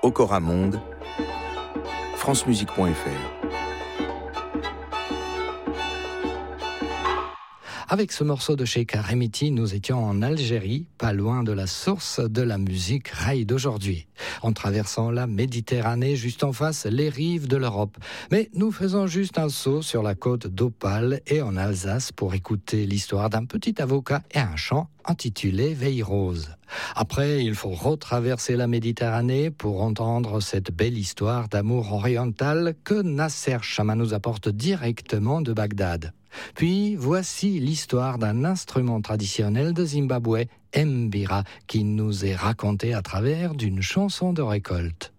Okoramonde, francemusique.fr. Avec ce morceau de Cheikh Remiti, nous étions en Algérie, pas loin de la source de la musique raï d'aujourd'hui. En traversant la Méditerranée, juste en face, les rives de l'Europe. Mais nous faisons juste un saut sur la côte d'Opale et en Alsace pour écouter l'histoire d'un petit avocat et un chant intitulé Veille Rose. Après, il faut retraverser la Méditerranée pour entendre cette belle histoire d'amour oriental que Nasser Chama nous apporte directement de Bagdad. Puis, voici l'histoire d'un instrument traditionnel de Zimbabwe, Mbira, qui nous est raconté à travers d'une chanson de récolte.